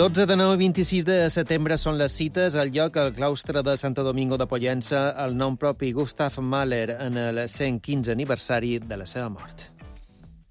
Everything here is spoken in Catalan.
12 de 9 i 26 de setembre són les cites al lloc al claustre de Santo Domingo de Pollença el nom propi Gustav Mahler en el 115 aniversari de la seva mort.